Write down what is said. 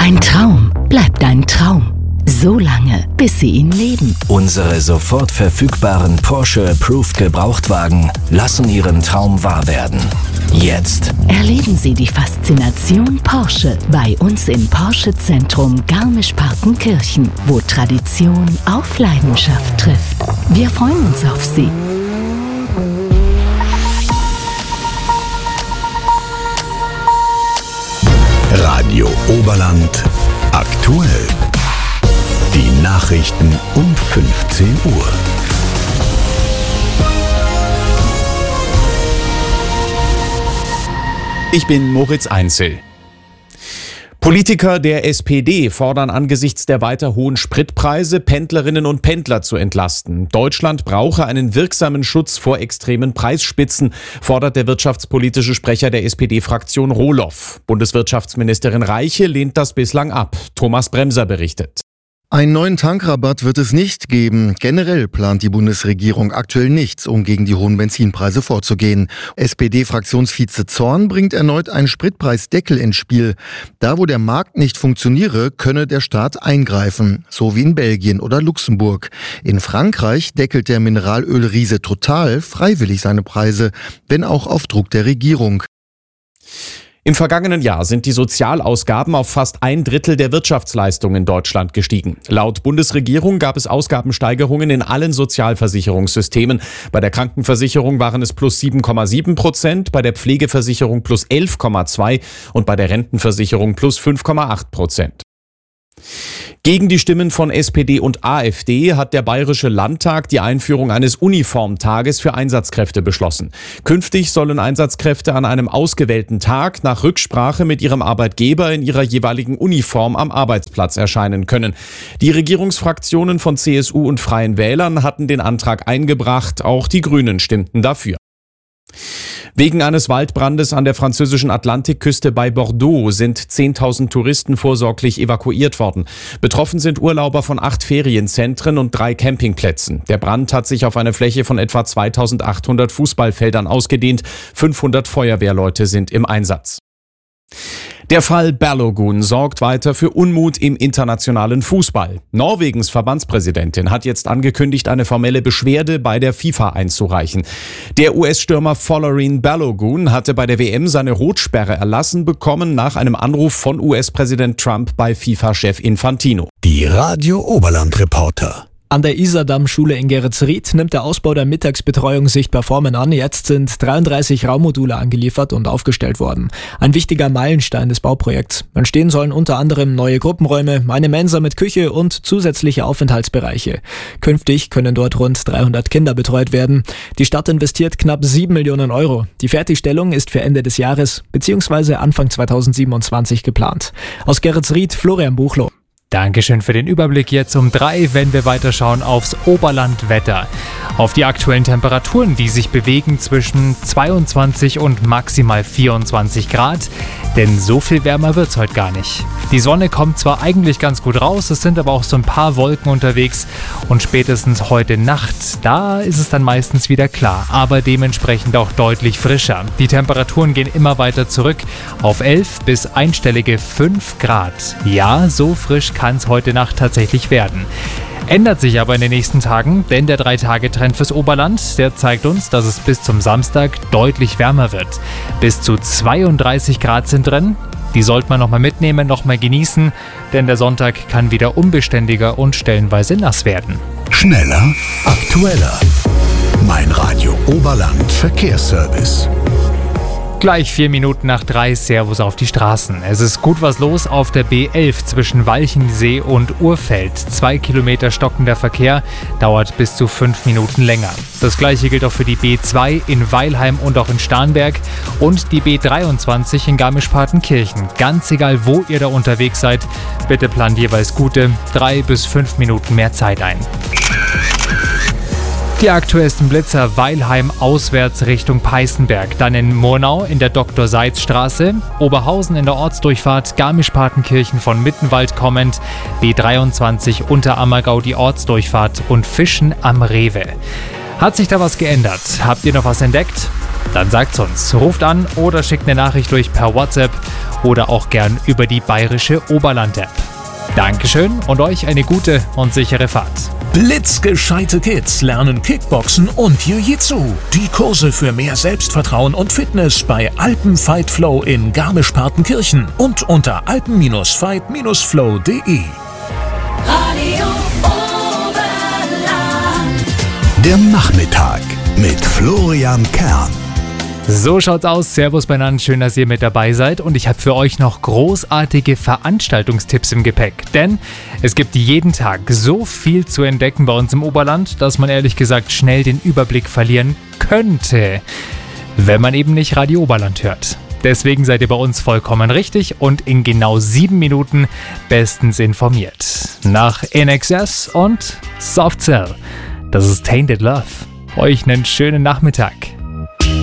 Ein Traum bleibt ein Traum. So lange, bis Sie ihn leben. Unsere sofort verfügbaren Porsche Approved Gebrauchtwagen lassen Ihren Traum wahr werden. Jetzt Erleben Sie die Faszination Porsche bei uns im Porsche Zentrum Garmisch-Partenkirchen, wo Tradition auf Leidenschaft trifft. Wir freuen uns auf Sie. Radio Oberland aktuell. Die Nachrichten um 15 Uhr. Ich bin Moritz Einzel. Politiker der SPD fordern angesichts der weiter hohen Spritpreise, Pendlerinnen und Pendler zu entlasten. Deutschland brauche einen wirksamen Schutz vor extremen Preisspitzen, fordert der wirtschaftspolitische Sprecher der SPD-Fraktion Rohloff. Bundeswirtschaftsministerin Reiche lehnt das bislang ab. Thomas Bremser berichtet. Einen neuen Tankrabatt wird es nicht geben. Generell plant die Bundesregierung aktuell nichts, um gegen die hohen Benzinpreise vorzugehen. SPD-Fraktionsvize Zorn bringt erneut einen Spritpreisdeckel ins Spiel. Da, wo der Markt nicht funktioniere, könne der Staat eingreifen, so wie in Belgien oder Luxemburg. In Frankreich deckelt der Mineralölriese Total freiwillig seine Preise, wenn auch auf Druck der Regierung. Im vergangenen Jahr sind die Sozialausgaben auf fast 1/3 der Wirtschaftsleistung in Deutschland gestiegen. Laut Bundesregierung gab es Ausgabensteigerungen in allen Sozialversicherungssystemen. Bei der Krankenversicherung waren es plus 7,7%, bei der Pflegeversicherung plus 11,2% und bei der Rentenversicherung plus 5,8%. Gegen die Stimmen von SPD und AfD hat der Bayerische Landtag die Einführung eines Uniformtages für Einsatzkräfte beschlossen. Künftig sollen Einsatzkräfte an einem ausgewählten Tag nach Rücksprache mit ihrem Arbeitgeber in ihrer jeweiligen Uniform am Arbeitsplatz erscheinen können. Die Regierungsfraktionen von CSU und Freien Wählern hatten den Antrag eingebracht, auch die Grünen stimmten dafür. Wegen eines Waldbrandes an der französischen Atlantikküste bei Bordeaux sind 10.000 Touristen vorsorglich evakuiert worden. Betroffen sind Urlauber von 8 Ferienzentren und 3 Campingplätzen. Der Brand hat sich auf eine Fläche von etwa 2.800 Fußballfeldern ausgedehnt. 500 Feuerwehrleute sind im Einsatz. Der Fall Balogun sorgt weiter für Unmut im internationalen Fußball. Norwegens Verbandspräsidentin hat jetzt angekündigt, eine formelle Beschwerde bei der FIFA einzureichen. Der US-Stürmer Folarin Balogun hatte bei der WM seine Rotsperre erlassen bekommen nach einem Anruf von US-Präsident Trump bei FIFA-Chef Infantino. Die Radio Oberland Reporter. An der Isardamm-Schule in Geretsried nimmt der Ausbau der Mittagsbetreuung sichtbar Formen an. Jetzt sind 33 Raummodule angeliefert und aufgestellt worden. Ein wichtiger Meilenstein des Bauprojekts. Entstehen sollen unter anderem neue Gruppenräume, eine Mensa mit Küche und zusätzliche Aufenthaltsbereiche. Künftig können dort rund 300 Kinder betreut werden. Die Stadt investiert knapp 7 Millionen Euro. Die Fertigstellung ist für Ende des Jahres bzw. Anfang 2027 geplant. Aus Geretsried, Florian Buchloh. Dankeschön für den Überblick. Jetzt um 3, wenn wir weiterschauen aufs Oberlandwetter. Auf die aktuellen Temperaturen, die sich bewegen zwischen 22 und maximal 24 Grad. Denn so viel wärmer wird's heute gar nicht. Die Sonne kommt zwar eigentlich ganz gut raus, es sind aber auch so ein paar Wolken unterwegs. Und spätestens heute Nacht, da ist es dann meistens wieder klar, aber dementsprechend auch deutlich frischer. Die Temperaturen gehen immer weiter zurück auf 11 bis einstellige 5 Grad. Ja, so frisch kann es heute Nacht tatsächlich werden. Ändert sich aber in den nächsten Tagen, denn der 3-Tage-Trend fürs Oberland, der zeigt uns, dass es bis zum Samstag deutlich wärmer wird. Bis zu 32 Grad sind drin. Die sollte man nochmal mitnehmen, nochmal genießen, denn der Sonntag kann wieder unbeständiger und stellenweise nass werden. Schneller, aktueller. Mein Radio Oberland Verkehrsservice. Gleich 4 Minuten nach 3, Servus auf die Straßen. Es ist gut was los auf der B11 zwischen Walchensee und Urfeld. 2 Kilometer stockender Verkehr, dauert bis zu 5 Minuten länger. Das gleiche gilt auch für die B2 in Weilheim und auch in Starnberg und die B23 in Garmisch-Partenkirchen. Ganz egal, wo ihr da unterwegs seid, bitte plant jeweils gute 3 bis 5 Minuten mehr Zeit ein. Die aktuellsten Blitzer: Weilheim auswärts Richtung Peißenberg, dann in Murnau in der Dr.-Seitz-Straße, Oberhausen in der Ortsdurchfahrt, Garmisch-Partenkirchen von Mittenwald kommend, B23 Unterammergau die Ortsdurchfahrt und Fischen am Rewe. Hat sich da was geändert? Habt ihr noch was entdeckt? Dann sagt's uns, ruft an oder schickt eine Nachricht durch per WhatsApp oder auch gern über die Bayerische Oberland-App. Dankeschön und euch eine gute und sichere Fahrt. Blitzgescheite Kids lernen Kickboxen und Jiu-Jitsu. Die Kurse für mehr Selbstvertrauen und Fitness bei Alpenfight Flow in Garmisch-Partenkirchen und unter alpen-fight-flow.de. Radio Oberland. Der Nachmittag mit Florian Kern. So schaut's aus. Servus beieinander, schön, dass ihr mit dabei seid. Und ich habe für euch noch großartige Veranstaltungstipps im Gepäck. Denn es gibt jeden Tag so viel zu entdecken bei uns im Oberland, dass man ehrlich gesagt schnell den Überblick verlieren könnte, wenn man eben nicht Radio Oberland hört. Deswegen seid ihr bei uns vollkommen richtig und in genau 7 Minuten bestens informiert. Nach INXS und Soft Cell. Das ist Tainted Love. Euch einen schönen Nachmittag.